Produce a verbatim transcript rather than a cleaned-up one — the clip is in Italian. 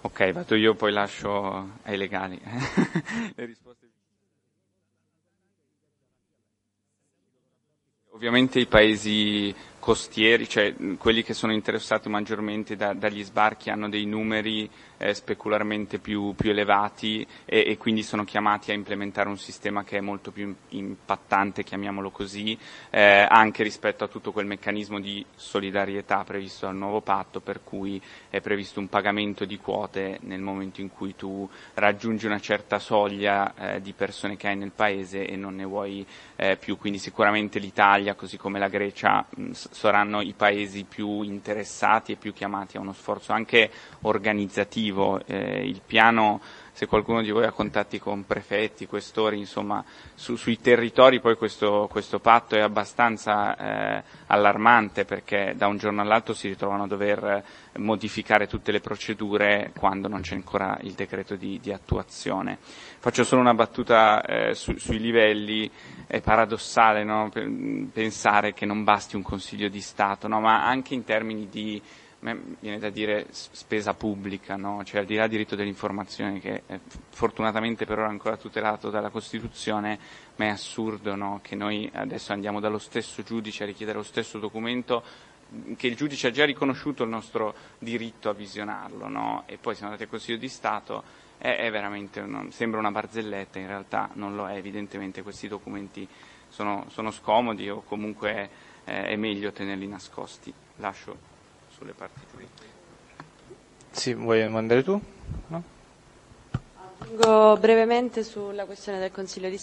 Ok, vado io, poi lascio ai legali le risposte. Ovviamente i paesi costieri, cioè quelli che sono interessati maggiormente da, dagli sbarchi, hanno dei numeri eh, specularmente più, più elevati e, e quindi sono chiamati a implementare un sistema che è molto più impattante, chiamiamolo così, eh, anche rispetto a tutto quel meccanismo di solidarietà previsto dal nuovo patto, per cui è previsto un pagamento di quote nel momento in cui tu raggiungi una certa soglia eh, di persone che hai nel paese e non ne vuoi eh, più. Quindi sicuramente l'Italia, così come la Grecia, mh, saranno i paesi più interessati e più chiamati a uno sforzo anche organizzativo. Eh, il piano, se qualcuno di voi ha contatti con prefetti, questori, insomma, su, sui territori poi questo, questo patto è abbastanza eh, allarmante, perché da un giorno all'altro si ritrovano a dover modificare tutte le procedure quando non c'è ancora il decreto di, di attuazione. Faccio solo una battuta eh, su, sui livelli. È paradossale, no? Pensare che non basti un Consiglio di Stato, no? Ma anche in termini di, viene da dire, spesa pubblica, no? Cioè al di là del diritto dell'informazione, che è fortunatamente per ora ancora tutelato dalla Costituzione, ma è assurdo, no? Che noi adesso andiamo dallo stesso giudice a richiedere lo stesso documento che il giudice ha già riconosciuto il nostro diritto a visionarlo, no? E poi siamo andati al Consiglio di Stato. È, è veramente, non, sembra una barzelletta, in realtà non lo è. Evidentemente questi documenti sono, sono scomodi o comunque eh, è meglio tenerli nascosti. Lascio sulle parti giuridiche. Sì, vuoi mandare tu? No? Aggiungo brevemente sulla questione del Consiglio di